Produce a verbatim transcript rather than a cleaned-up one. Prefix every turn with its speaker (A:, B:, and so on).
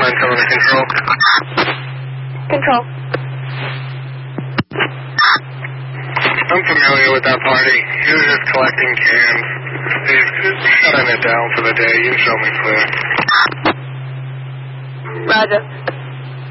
A: nine seven to control.
B: Control.
A: I'm familiar with that party. He was just collecting cans. He's shutting it down for the day. You can show me clear.
B: Roger.